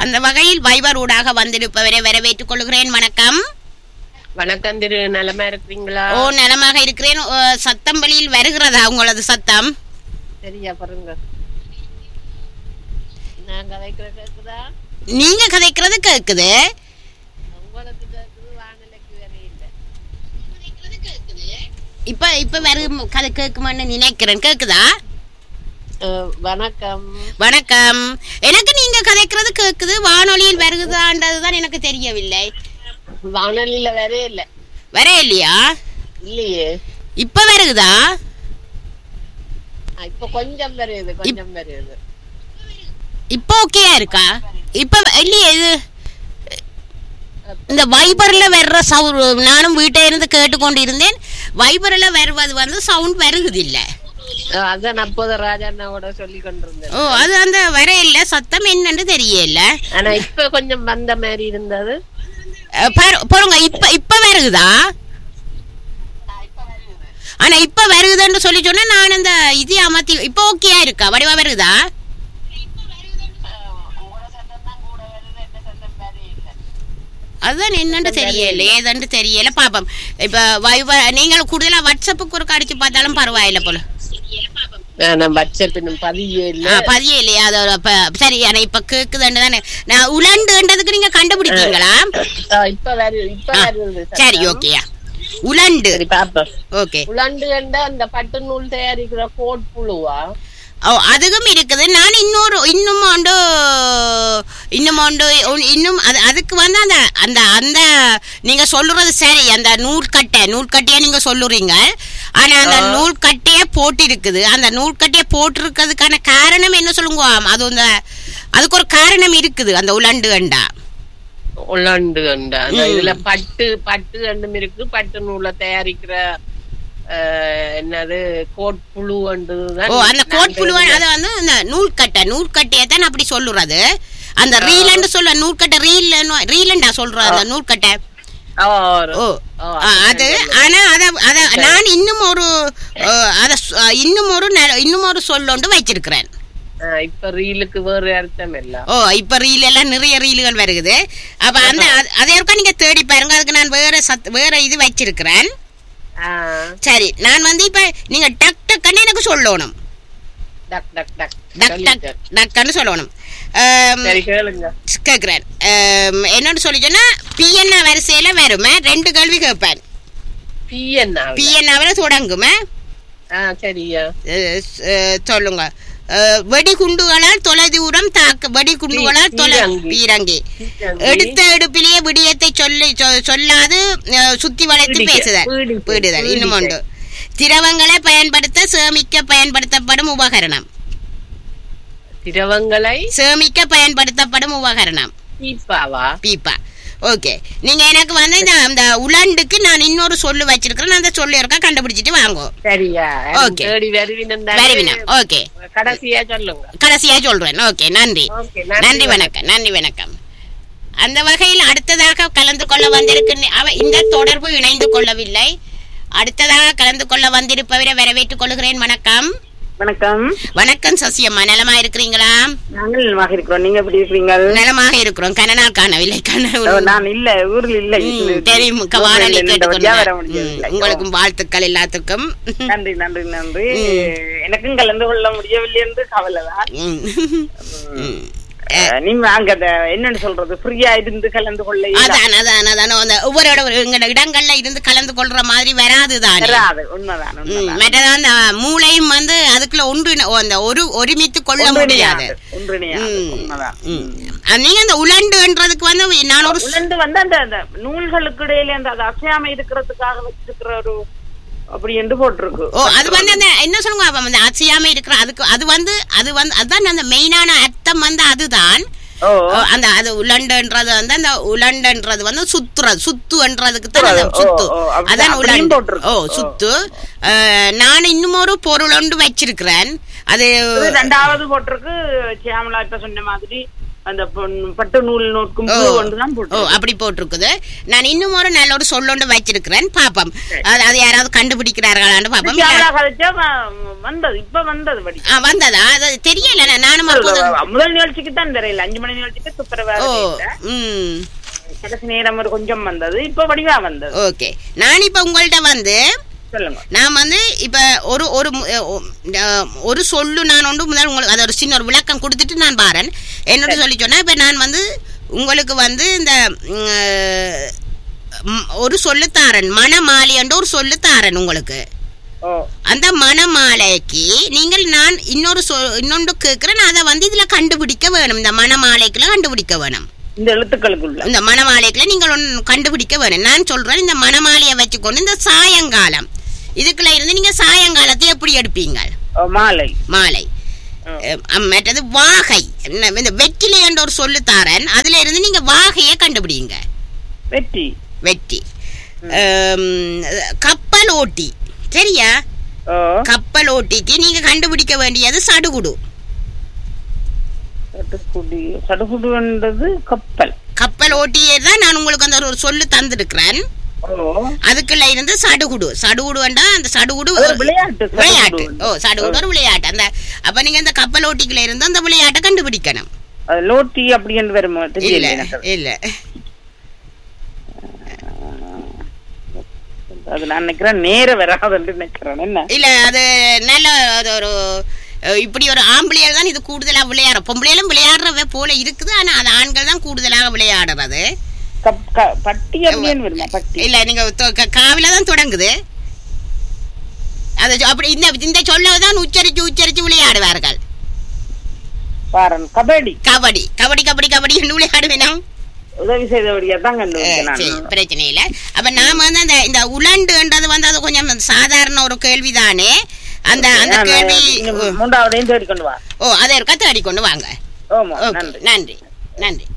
அந்த வகையில் வைபர் ஊடாக வந்திருப்பவரை வரவேற்றுக் கொள்கிறேன். வணக்கம். வணக்கம் திரு, நலமா இருக்கிறீங்களா? ஓ, நலமாக இருக்கிறேன். சத்தம் வழியில் வருகிறதா உங்களது சத்தம்? சரியா பாருங்க. நான் கதைக்கிறது கேக்குதா? நீங்க கதைக்கிறது கேக்குது. உங்களுக்கு கேக்குது, வானிலைக்கு வேற இல்லை. இப்ப வரும் கதை கேட்குமான்னு நினைக்கிறேன். கேக்குதா? வணக்கம். வணக்கம். எனக்கு நீங்க கதைக்கிறது கேக்குது, வானொலியில் வருகுதான்றதுதான் எனக்கு தெரியவில்லை. வானொலியில வேற இல்ல. வர இல்லையா? இல்லையே. இப்ப வருகுதா? இப்ப கொஞ்சம் வருது, கொஞ்சம் வருது. இப்ப ஓகேயா இருக்கா? இப்ப இல்லையே. இது இந்த வைபர்ல வர்ற சவுண்ட், நானும் வீட்டை இருந்து கேட்டுக்கொண்டு இருந்தேன். வைபர்ல வருவது சவுண்ட் வருகுது இல்ல. அதான் அப்போத ராஜாண்ணாவோட சொல்லி கொண்டிருந்தேன். ஓ, அது அந்த வர இல்ல, சத்தம் என்னன்னு தெரியல. ஆனா இப்ப கொஞ்சம் வந்த மாதிரி இருந்தது. போறோங்க. இப்ப வருகுதா? ஆனா இப்ப வருகுதுன்னு சொல்லி சொன்னா நான் அந்த இது அமர்த்தி. இப்ப ஓகேயா இருக்கா? வடிவா வருகுதா? அதுதான் என்னன்னு தெரியல, ஏதான்னு தெரியல. பாப்போம். இப்ப நீங்களும் கூடுதலா வாட்ஸ்அப்புக்கு ஒரு அடிச்சு பார்த்தாலும் பரவாயில்ல போல. பதியே இல்லையா? அதோட சரி. ஆனா இப்ப கேக்குதுன்னு தானே நான் உலண்டுன்றதுக்கு நீங்க கண்டுபிடிச்சீங்களா? சரி, ஓகேயா. உலண்டு. ஓகே. உலண்டு அந்த பட்டு நூல் தயாரிக்கிற கோட் புழுவா? ஓ, அதுக்கும் இருக்குது. நான் இன்னும் அதுக்கு வந்து அந்த அந்த அந்த நீங்க சொல்லுறது சரி. அந்த நூல்கட்டையா நீங்க சொல்லுறீங்க. ஆனா அந்த நூல்கட்டைய போட்டு இருக்குது. அந்த நூல்கட்டைய போட்டிருக்கிறதுக்கான காரணம் என்ன சொல்லுங்க? அதுக்கு ஒரு காரணம் இருக்குது. அந்த உலண்டு கண்டா இதுல பட்டு கண்டும் இருக்கு. பட்டு நூலை தயாரிக்கிற என்னது கோட்புழு. அந்த கோட்புழு அது வந்து இந்த நூல்கட்டையை தான் அப்படி சொல்லுறது. அந்த ரீலண்ட் சொல்ல நூல்கட்டை ரீலண்டா சொல்ற அந்த நூல்கட்டை. அது ஆனா அத நான் இன்னும் ஒரு சொல்லொண்டு வச்சிருக்கிறேன். இப்ப ரீலுக்கு வேற அர்த்தம் இல்ல. இப்ப ரீல் எல்லாம் நிறைய ரீல்கள் வருகுது. அப்ப அந்த அதே நீங்க தேடி பாருங்க. அதுக்கு நான் வேற இது வச்சிருக்கிறேன். சரி, நான் வந்து இப்ப நீங்க டக் டக்குன்னு எனக்கு சொல்லணும். டக்குன்னு சொல்லணும். கேக்குறேன். என்னன்னு சொல்லி சொன்னா பிஎன்ஆ வரிசையில வருமே. 2 கேள்வி கேட்பேன். பிஎன்ஆ தொடங்குமே. சரியா சொல்லுங்க. வெடிகுண்டுகளால் தொலைதூரம் வெடிகுண்டுகளால் பீரங்கி எடுத்த எடுப்பிலேயே விடயத்தை சொல்லாது சுத்தி வளைத்து பேசுதல். இன்னும் ஒன்று, திரவங்களை பயன்படுத்த சேமிக்க பயன்படுத்தப்படும் உபகரணம். சேமிக்க பயன்படுத்தப்படும் உபகரணம் பீப்பா. ஓகே. நீங்க எனக்கு வந்து இந்த உலண்டுக்கு நான் இன்னொரு சொல்லு வச்சிருக்கிறேன். அந்த சொல்லு இருக்கா கண்டுபிடிச்சிட்டு வாங்க. சரியா? ஓகே. ஓகே, கடைசியா சொல்றேன். ஓகே, நன்றி. வணக்கம். அந்த வகையில் அடுத்ததாக கலந்து கொள்ள வந்திருக்கு. இந்த தொடர்பு இணைந்து கொள்ளவில்லை. அடுத்ததாக கலந்து கொள்ள வந்திருப்பவரை வரவேற்றுக் கொள்கிறேன். வணக்கம். வணக்கம் சசியம்மா, நலமா இருக்கிறீங்களா? நாங்கள் நலமாக இருக்கிறோம். நீங்க எப்படி இருக்கீங்க? நலமாக இருக்கிறோம். கனநாள் காணவில்லை. நான் இல்ல, ஊரில் இல்ல. தெரியும். வானொலி கேட்டுக்கொண்டு உங்களுக்கும் வாழ்த்துக்கள் எல்லாத்துக்கும். நன்றி. எனக்கும் கலந்து கொள்ள முடியவில்லை என்று கவலைதான். நீங்க அங்க என்னன்னு சொல்றது, ஃப்ரீயா இருந்து கலந்து கொள்ள ஒவ்வொரு இடங்கள்ல இருந்து கலந்து கொள்ற மாதிரி வராதுதான். உண்மைதான். மற்றதான் அந்த மூளையும் வந்து அதுக்குள்ள ஒருமித்து கொள்ள முடியாது. நீங்க அந்த உலண்டுன்றதுக்கு வந்து நான் ஒரு உலண்டு வந்து அந்த நூல்களுக்கு இடையில அந்த அசையாம இருக்கிறதுக்காக வச்சிருக்கிற ஒரு அப்படி என்று போட்டிருக்கு. அது வந்து அந்த என்ன சொல்லுங்க, அசையாம இருக்கிற அதுதான் அந்த மெயினான அர்த்தம் வந்து அதுதான். அந்த அது உலண்டன்றது வந்து அந்த உலண்டன்றது வந்து சுத்துன்றதுக்கு தான் சுத்து. அதான் உலண்டு. சுத்து. நான் இன்னும் ஒரு பொருள் ஒன்று வச்சிருக்கிறேன். அது 2வது போட்டிருக்கு. சியாமலா இப்ப சொன்ன மாதிரி அந்த பட்டு நூல் நோக்கும் ஒன்றுதான் போட்டு. அப்படி போட்டிருக்குது. நான் இன்னும் ஒரு நல்ல ஒரு சொல்லொண்டு வச்சிருக்கிறேன், பாப்போம் அது யாராவது கண்டுபிடிக்கிறார்களான்னு பாப்போம். வந்தது இப்ப வந்தது வந்ததா அது தெரியல. நானும் முதல் நிகழ்ச்சிக்கு தான் தெரியல, 5 மணி நிகழ்ச்சிக்கு துப்புரவாக கடைசி நேரம் ஒரு கொஞ்சம் வந்தது, இப்ப வடிவா வந்தது. ஓகே, நான் இப்ப உங்கள்ட்ட வந்து நான் வந்து இப்ப ஒரு ஒரு ஒரு சொல்லு நான் ஒன்று முதல் உங்களுக்கு அது ஒரு சின்ன ஒரு விளக்கம் கொடுத்துட்டு நான் பாரேன் என்னோட சொல்லி சொன்னா. இப்ப நான் வந்து உங்களுக்கு வந்து இந்த ஒரு சொல்லு தாரன், மணமாலை என்ற ஒரு சொல்லு தாரன் உங்களுக்கு. அந்த மணமாலைக்கு நீங்கள் நான் இன்னொன்று கேட்கிறேன், அதை வந்து இதுல கண்டுபிடிக்க வேணும். இந்த மணமாலைக்குள்ள கண்டுபிடிக்க வேணும். இந்த எழுத்துக்களுக்குள்ள இந்த மணமாலைக்குள்ள நீங்கள் கண்டுபிடிக்க வேணும். நான் சொல்றேன், இந்த மணமாலையை வச்சுக்கொண்டு இந்த சாயங்காலம் இதுக்குள்ள இருந்து நீங்க சாயங்காலத்தை எப்படி எடுப்பீங்க? மாலை. மாலை. மற்றது வாகை, இந்த வெற்றிலை என்ற ஒரு சொல்லு தாரன், அதுல இருந்து நீங்க வாகையை கண்டுபிடிங்க. வெற்றி. வெற்றி. கப்பல் ஓட்டி, சரியா? கப்பல் ஓட்டிக்கு நீங்க கண்டுபிடிக்க வேண்டியது சடுகுடு. சடுகுடுன்றது கப்பல். கப்பல் ஓட்டியே தான் நான் உங்களுக்கு அந்த ஒரு சொல்லு தந்திருக்கிறேன். அதுக்குள்ள இருந்து சடுகுடு. சடுகுடுண்டா அந்த சடுகுடு விளையாட்டு. சடுகுடு ஒரு விளையாட்டு. அந்த அப்ப நீங்க அந்த கப்பல் ஓட்டிக்குள்ள இருந்து அந்த விளையாட்டை கண்டுபிடிக்கணும். லோட்டி அப்படி என்று வருமா? இல்ல இல்ல, அது நான் நினைக்கிறேன் நேர வராதுன்னு நினைக்கிறேன். என்ன இல்ல, அது நல்ல ஒரு இப்படி ஒரு ஆம்பளையால் தான் இது கூடுதலா விளையாடுற, பொம்பளையிலும் விளையாடுறவ போல இருக்குது. ஆனா அது ஆண்கள் தான் கூடுதலாக விளையாடுறது. இல்ல, நீங்க காவில தான் தொடங்குது. அது அப்படி இந்த சொல்லதான் உச்சரிச்சு உச்சரிச்சு விளையாடுவார்கள். கபடி கபடி கபடி கபடி கபடி விளையாடுவேன். உதவி செய்தபடியா தான் பிரச்சனை இல்ல. அப்ப நாம வந்து இந்த உலண்டுன்றது வந்து அது கொஞ்சம் சாதாரண ஒரு கேள்விதானே. அந்த அந்த கேள்வி மூன்றாவதையும் தேடிக்கொண்டு வா. அதை இருக்கா தேடிக்கொண்டு வாங்க. நன்றி நன்றி நன்றி.